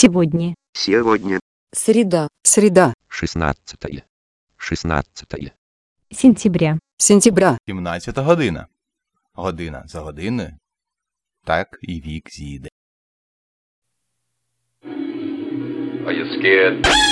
Сегодня. Сегодня. Среда. Среда. 16. 16. Сентября. Сентября. 17 година. Година за годиною. Так і вік зійде. Are you scared?